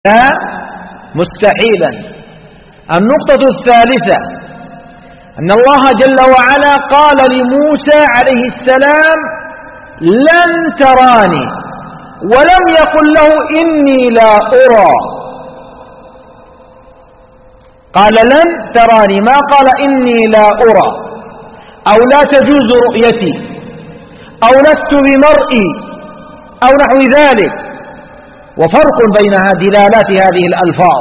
لا مستحيلا. النقطة الثالثة أن الله جل وعلا قال لموسى عليه السلام لن تراني، ولم يقل له إني لا أرى، قال لن تراني، ما قال إني لا أرى أو لا تجوز رؤيتي أو لست بمرئي أو نحو ذلك. وفرق بين دلالات هذه الألفاظ.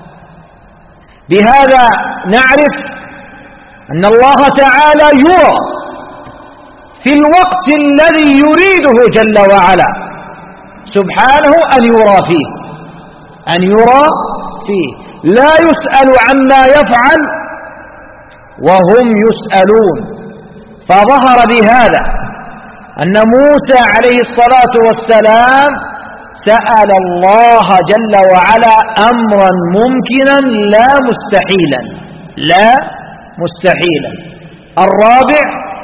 بهذا نعرف أن الله تعالى يرى في الوقت الذي يريده جل وعلا سبحانه أن يرى فيه، أن يرى فيه، لا يسأل عما يفعل وهم يسألون. فظهر بهذا أن موسى عليه الصلاة والسلام سأل الله جل وعلا أمرا ممكنا لا مستحيلا، لا مستحيلا. الرابع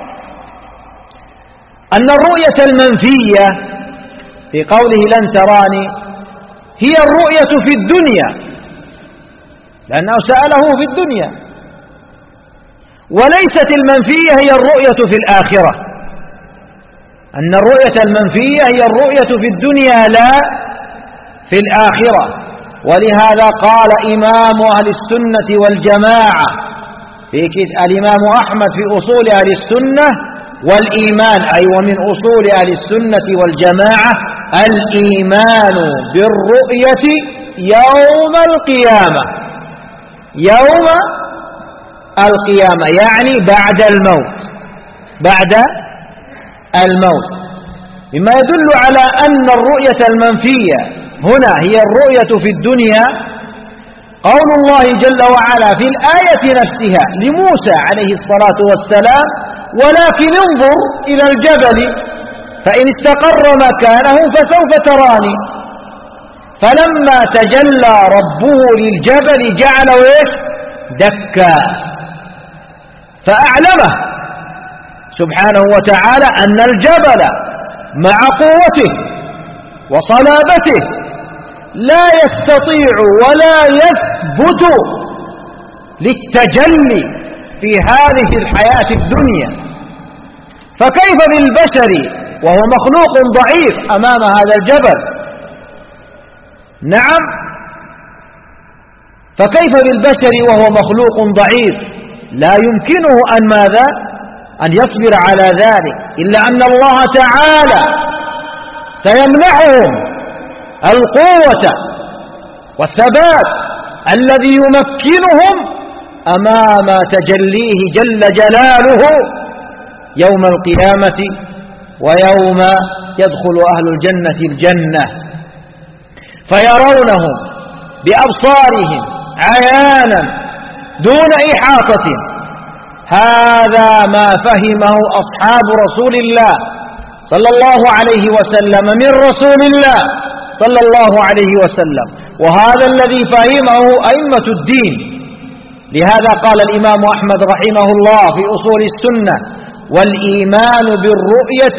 أن الرؤية المنفية في قوله لن تراني هي الرؤية في الدنيا، لأنه سأله في الدنيا، وليست المنفية هي الرؤية في الآخرة. أن الرؤية المنفية هي الرؤية في الدنيا لا في الآخرة. ولهذا قال إمام أهل السنة والجماعة الإمام أحمد في أصول أهل السنة والإيمان، أي ومن أصول أهل السنة والجماعة الإيمان بالرؤية يوم القيامة، يوم القيامة يعني بعد الموت، بعد الموت، مما يدل على أن الرؤية المنفية هنا هي الرؤية في الدنيا. قول الله جل وعلا في الآية نفسها لموسى عليه الصلاة والسلام ولكن انظر إلى الجبل فإن استقر مكانه فسوف تراني. فلما تجلى ربه للجبل جعله دكا، فأعلمه سبحانه وتعالى أن الجبل مع قوته وصلابته لا يستطيع ولا يثبت للتجلي في هذه الحياة الدنيا، فكيف بالبشر وهو مخلوق ضعيف أمام هذا الجبل؟ نعم، فكيف بالبشر وهو مخلوق ضعيف لا يمكنه أن ماذا؟ أن يصبر على ذلك، إلا أن الله تعالى سيمنحهم القوة والثبات الذي يمكنهم أمام تجليه جل جلاله يوم القيامة ويوم يدخل أهل الجنة الجنة فيرونهم بأبصارهم عيانا دون إحاطة. هذا ما فهمه أصحاب رسول الله صلى الله عليه وسلم من رسول الله صلى الله عليه وسلم، وهذا الذي فهمه أئمة الدين. لهذا قال الإمام أحمد رحمه الله في أصول السنة والإيمان بالرؤية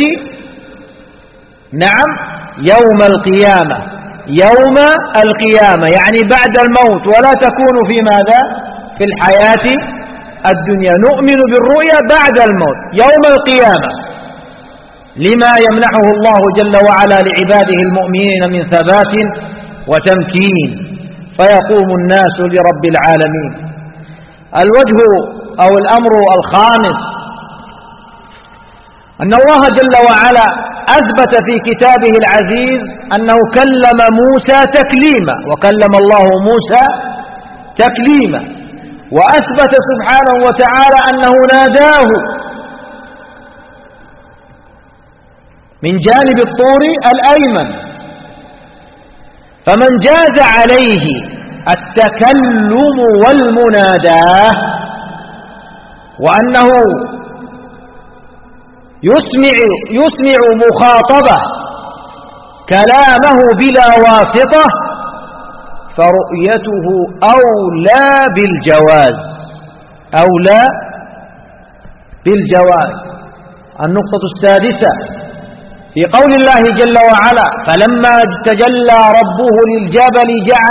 نعم يوم القيامة، يوم القيامة يعني بعد الموت، ولا تكون في ماذا؟ في الحياة الدنيا. نؤمن بالرؤيا بعد الموت يوم القيامة لما يمنحه الله جل وعلا لعباده المؤمنين من ثبات وتمكين، فيقوم الناس لرب العالمين. الوجه أو الأمر الخامس أن الله جل وعلا أثبت في كتابه العزيز أنه كلم موسى تكليما، وكلم الله موسى تكليما، وأثبت سبحانه وتعالى أنه ناداه من جانب الطور الأيمن. فمن جاز عليه التكلم والمناداه وأنه يسمع مخاطبة كلامه بلا واسطة فرؤيته أولى بالجواز، أولى بالجواز. النقطة السادسة في قول الله جل وعلا فلما تجلى ربه للجبل جعل